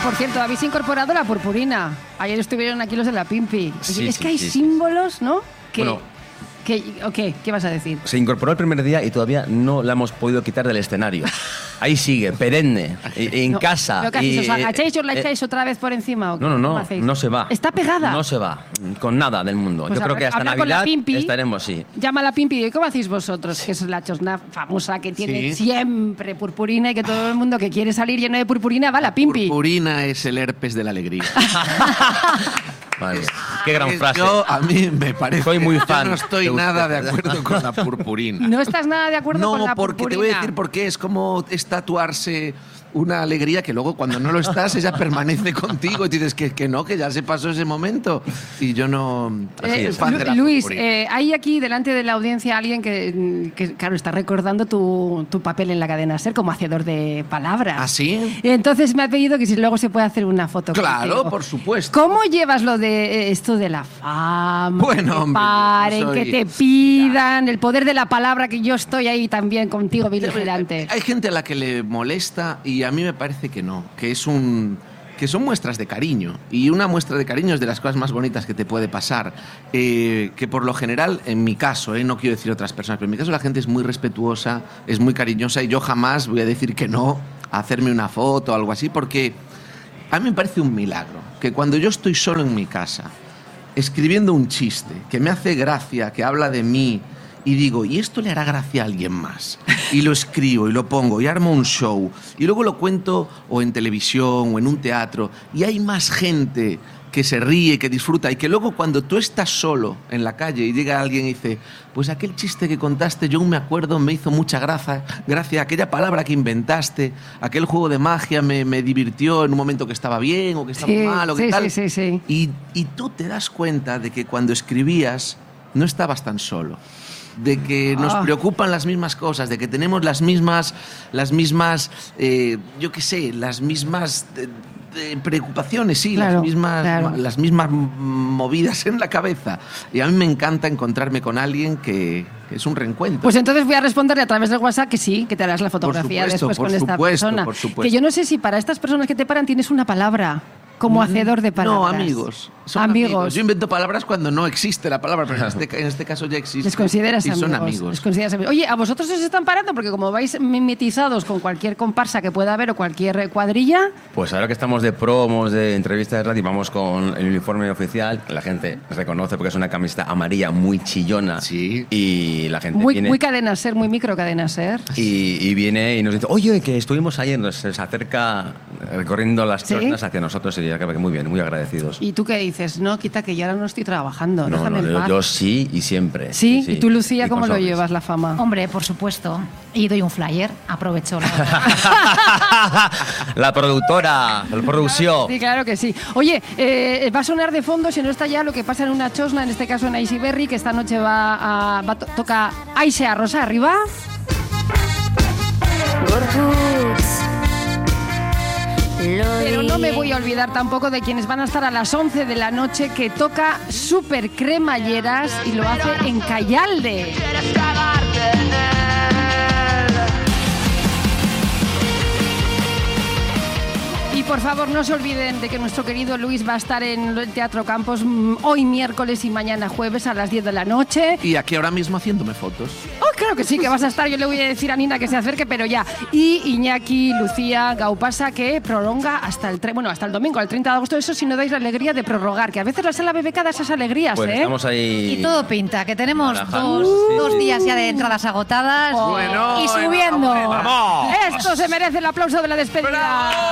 por cierto, habéis incorporado la purpurina. Ayer estuvieron aquí los de la Pimpi. Sí, es sí, que hay sí, símbolos, ¿no? Que, Bueno, ¿qué vas a decir? se incorporó el primer día y todavía no la hemos podido quitar del escenario. Ahí sigue, perenne, en casa. ¿Pero qué hacéis? ¿Os agacháis y os la eh, echáis otra vez por encima? ¿O qué? No, ¿Cómo hacéis? no se va. ¿Está pegada? No se va, con nada del mundo. Pues yo creo que hasta habla con la Navidad Pimpi, estaremos, sí. Llama a la Pimpi y dice, ¿cómo hacéis vosotros? Que es la chosna famosa que tiene siempre purpurina y que todo el mundo que quiere salir lleno de purpurina va a la Pimpi. Purpurina es el herpes de la alegría. Vale. Qué gran frase. A mí me parece. Soy muy fan. Yo no estoy nada de acuerdo con la purpurina. ¿No estás nada de acuerdo con la purpurina? No, porque te voy a decir por qué. Es como tatuarse una alegría que luego cuando no lo estás ella permanece contigo y te dices que no, que ya se pasó ese momento. Y yo no soy fan de la Luis, purpurina. hay aquí delante de la audiencia alguien que claro, está recordando tu papel en la cadena SER como hacedor de palabras. ¿Ah, sí? Entonces me ha pedido que si luego se puede hacer una foto Claro, contigo. por supuesto. ¿Cómo llevas lo de esto de la fama? Bueno, que hombre, paren, yo soy- que te pidan, el poder de la palabra, que yo estoy ahí también contigo, beligerante. Hay gente a la que le molesta y a mí me parece que no, que son muestras de cariño. Y una muestra de cariño es de las cosas más bonitas que te puede pasar. Que por lo general, en mi caso, no quiero decir otras personas, pero en mi caso la gente es muy respetuosa, es muy cariñosa y yo jamás voy a decir que no a hacerme una foto o algo así, porque a mí me parece un milagro que cuando yo estoy solo en mi casa, escribiendo un chiste que me hace gracia, que habla de mí, y digo, ¿y esto le hará gracia a alguien más? Y lo escribo y lo pongo y armo un show y luego lo cuento o en televisión o en un teatro y hay más gente que se ríe, que disfruta y que luego cuando tú estás solo en la calle y llega alguien y dice, pues aquel chiste que contaste yo aún me acuerdo, me hizo mucha gracia, aquella palabra que inventaste, aquel juego de magia me divirtió en un momento que estaba bien o que estaba mal o que tal. Sí. Y tú te das cuenta de que cuando escribías no estabas tan solo, de que nos preocupan las mismas cosas, de que tenemos las mismas yo qué sé, las mismas preocupaciones, sí, Claro, las mismas movidas en la cabeza. Y a mí me encanta encontrarme con alguien que es un reencuentro. Pues entonces voy a responderle a través del WhatsApp que sí, que te harás la fotografía después con esta persona. Por supuesto. Que yo no sé si para estas personas que te paran tienes una palabra como hacedor de palabras. No, amigos. Son amigos. Yo invento palabras cuando no existe la palabra, pero en este caso ya existe. Les consideras amigos. Son amigos. Les consideras amigos. Oye, ¿a vosotros os están parando? Porque como vais mimetizados con cualquier comparsa que pueda haber o cualquier cuadrilla... Pues ahora que estamos de promos, de entrevistas de radio, vamos con el uniforme oficial. La gente reconoce porque es una camiseta amarilla muy chillona. Sí. Y la gente Muy, viene... muy cadena ser, muy micro cadena ser. Y viene y nos dice, oye, que estuvimos ayer, se acerca recorriendo las ¿Sí? chornas hacia nosotros y ya que muy bien, muy agradecidos. ¿Y tú qué dices? No, quita que yo ahora no estoy trabajando, No, déjame en paz. yo sí y siempre. ¿Sí? ¿Y tú, Lucía, Y cómo con lo sobres. llevas, la fama? Hombre, por supuesto. Y doy un flyer, aprovecho la... La productora, la producción. Sí, claro que sí. Oye, va a sonar de fondo, si no está ya, lo que pasa en una chosna, en este caso en Aisy Berry, que esta noche toca Aisy a Rosa arriba. Pero no me voy a olvidar tampoco de quienes van a estar a las 11 de la noche, que toca Super Cremalleras y lo hace en Callalde. Y por favor, no se olviden de que nuestro querido Luis va a estar en el Teatro Campos hoy miércoles y mañana jueves a las 10 de la noche. Y aquí ahora mismo haciéndome fotos. Oh, claro que sí, que vas a estar. Yo le voy a decir a Nina que se acerque, pero ya. Y Iñaki, Lucía, Gaupasa, que prolonga hasta el domingo, el 30 de agosto. Eso si no dais la alegría de prorrogar, que a veces la sala BBK da esas alegrías, Pues ¿eh? estamos ahí. Y todo pinta, que tenemos Barajando. dos días ya de entradas agotadas Bueno, y subiendo. ¡vamos! Esto se merece el aplauso de la despedida.